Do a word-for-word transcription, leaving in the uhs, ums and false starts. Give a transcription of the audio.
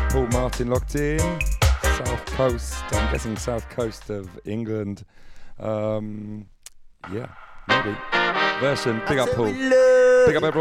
Paul Martin locked in. South coast, I'm guessing south coast of England. Um, yeah, maybe. Version, big up Paul. Big up everyone.